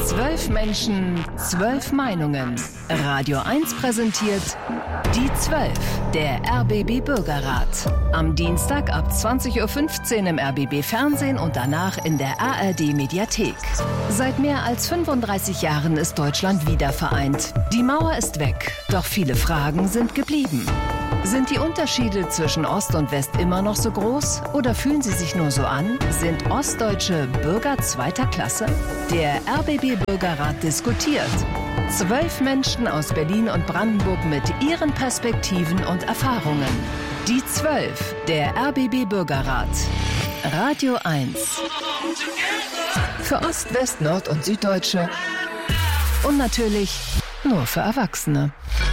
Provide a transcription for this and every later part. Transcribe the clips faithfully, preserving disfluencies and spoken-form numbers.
Zwölf Menschen, zwölf Meinungen. Radio eins präsentiert Die Zwölf, der R B B Bürgerrat. Am Dienstag ab zwanzig Uhr fünfzehn im R B B Fernsehen und danach in der A R D Mediathek. Seit mehr als fünfunddreißig Jahren ist Deutschland wieder vereint. Die Mauer ist weg, doch viele Fragen sind geblieben. Sind die Unterschiede zwischen Ost und West immer noch so groß oder fühlen sie sich nur so an? Sind Ostdeutsche Bürger zweiter Klasse? Der R B B Bürgerrat diskutiert. Zwölf Menschen aus Berlin und Brandenburg mit ihren Perspektiven und Erfahrungen. Die Zwölf, der R B B Bürgerrat. Radio eins. Für Ost, West, Nord- und Süddeutsche. Und natürlich nur für Erwachsene.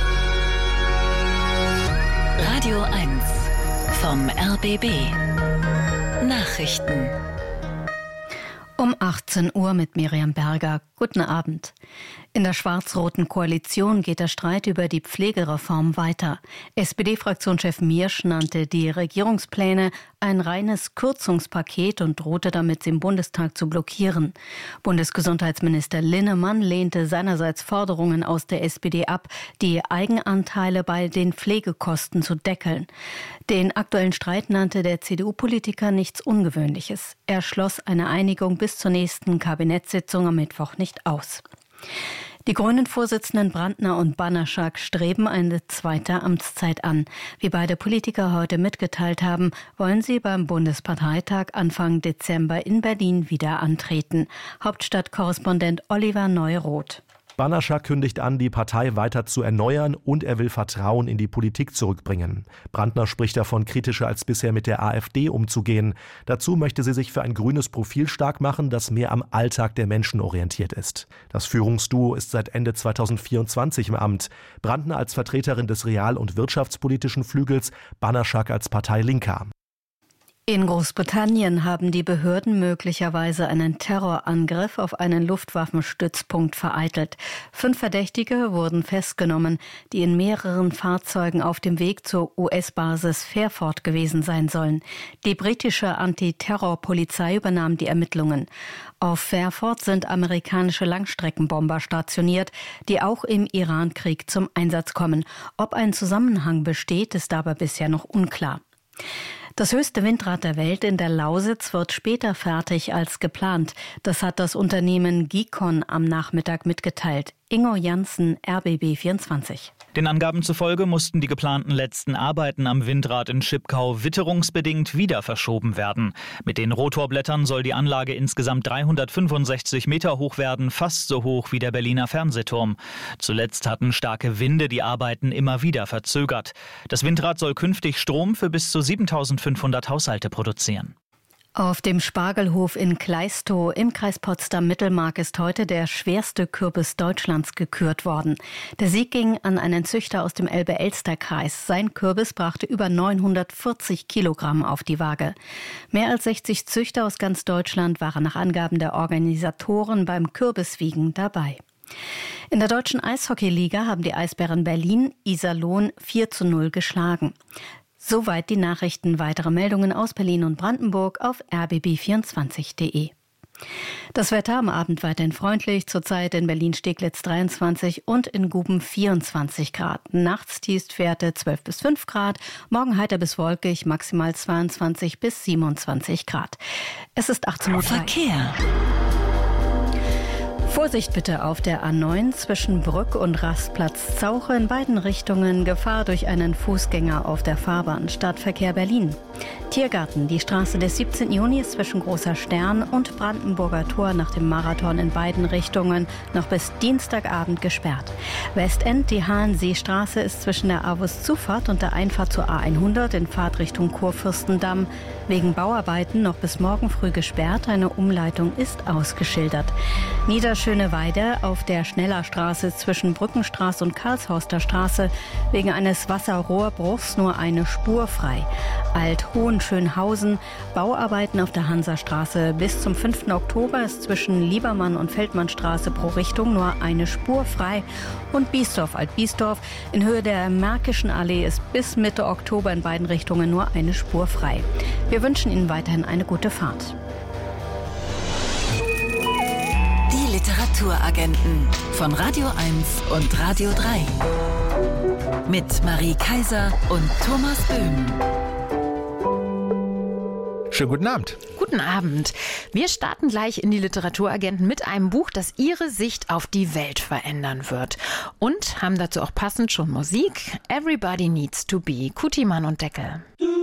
Radio eins vom R B B. Nachrichten. Um achtzehn Uhr mit Miriam Berger. Guten Abend. In der schwarz-roten Koalition geht der Streit über die Pflegereform weiter. S P D-Fraktionschef Miersch nannte die Regierungspläne ein reines Kürzungspaket und drohte damit, sie im Bundestag zu blockieren. Bundesgesundheitsminister Linnemann lehnte seinerseits Forderungen aus der S P D ab, die Eigenanteile bei den Pflegekosten zu deckeln. Den aktuellen Streit nannte der C D U-Politiker nichts Ungewöhnliches. Er schloss eine Einigung bis zur nächsten Kabinettssitzung am Mittwoch nicht aus. Die Grünen-Vorsitzenden Brandner und Banaszak streben eine zweite Amtszeit an. Wie beide Politiker heute mitgeteilt haben, wollen sie beim Bundesparteitag Anfang Dezember in Berlin wieder antreten. Hauptstadtkorrespondent Oliver Neuroth. Banaszak kündigt an, die Partei weiter zu erneuern und er will Vertrauen in die Politik zurückbringen. Brandner spricht davon, kritischer als bisher mit der AfD umzugehen. Dazu möchte sie sich für ein grünes Profil stark machen, das mehr am Alltag der Menschen orientiert ist. Das Führungsduo ist seit Ende zweitausendvierundzwanzig im Amt. Brandner als Vertreterin des real- und wirtschaftspolitischen Flügels, Banaszak als Parteilinker. In Großbritannien haben die Behörden möglicherweise einen Terrorangriff auf einen Luftwaffenstützpunkt vereitelt. Fünf Verdächtige wurden festgenommen, die in mehreren Fahrzeugen auf dem Weg zur U S-Basis Fairford gewesen sein sollen. Die britische Antiterrorpolizei übernahm die Ermittlungen. Auf Fairford sind amerikanische Langstreckenbomber stationiert, die auch im Iran-Krieg zum Einsatz kommen. Ob ein Zusammenhang besteht, ist aber bisher noch unklar. Das höchste Windrad der Welt in der Lausitz wird später fertig als geplant. Das hat das Unternehmen Gicon am Nachmittag mitgeteilt. Ingo Janssen, R B B vierundzwanzig. Den Angaben zufolge mussten die geplanten letzten Arbeiten am Windrad in Schipkau witterungsbedingt wieder verschoben werden. Mit den Rotorblättern soll die Anlage insgesamt dreihundertfünfundsechzig Meter hoch werden, fast so hoch wie der Berliner Fernsehturm. Zuletzt hatten starke Winde die Arbeiten immer wieder verzögert. Das Windrad soll künftig Strom für bis zu siebentausendfünfhundert Haushalte produzieren. Auf dem Spargelhof in Kleistow im Kreis Potsdam-Mittelmark ist heute der schwerste Kürbis Deutschlands gekürt worden. Der Sieg ging an einen Züchter aus dem Elbe-Elster-Kreis. Sein Kürbis brachte über neunhundertvierzig Kilogramm auf die Waage. Mehr als sechzig Züchter aus ganz Deutschland waren nach Angaben der Organisatoren beim Kürbiswiegen dabei. In der deutschen Eishockeyliga haben die Eisbären Berlin Iserlohn vier zu null geschlagen. Soweit die Nachrichten. Weitere Meldungen aus Berlin und Brandenburg auf r b b vierundzwanzig punkt d e. Das Wetter am Abend weiterhin freundlich. Zurzeit in Berlin-Steglitz dreiundzwanzig und in Guben vierundzwanzig Grad. Nachts Tiefstwerte zwölf bis fünf Grad. Morgen heiter bis wolkig, maximal zweiundzwanzig bis siebenundzwanzig Grad. Es ist achtzehn Uhr. Verkehr. Vorsicht bitte auf der A neun zwischen Brück und Rastplatz Zauche in beiden Richtungen. Gefahr durch einen Fußgänger auf der Fahrbahn. Stadtverkehr Berlin. Tiergarten. Die Straße des siebzehnten Juni ist zwischen Großer Stern und Brandenburger Tor nach dem Marathon in beiden Richtungen noch bis Dienstagabend gesperrt. Westend. Die Hahnseestraße ist zwischen der Avus-Zufahrt und der Einfahrt zur A hundert in Fahrtrichtung Kurfürstendamm wegen Bauarbeiten noch bis morgen früh gesperrt. Eine Umleitung ist ausgeschildert. Niederschöneweide auf der Schnellerstraße zwischen Brückenstraße und Karlshorster Straße wegen eines Wasserrohrbruchs nur eine Spur frei. Alt-Hohenschönhausen, Bauarbeiten auf der Hansastraße bis zum fünften Oktober ist zwischen Liebermann und Feldmannstraße pro Richtung nur eine Spur frei. Und Biesdorf, Alt-Biesdorf in Höhe der Märkischen Allee ist bis Mitte Oktober in beiden Richtungen nur eine Spur frei. Wir wünschen Ihnen weiterhin eine gute Fahrt. Literaturagenten von Radio eins und Radio drei. Mit Marie Kaiser und Thomas Böhm. Schönen guten Abend. Guten Abend. Wir starten gleich in die Literaturagenten mit einem Buch, das Ihre Sicht auf die Welt verändern wird. Und haben dazu auch passend schon Musik. Everybody Needs to Be, Kutimann und Deckel.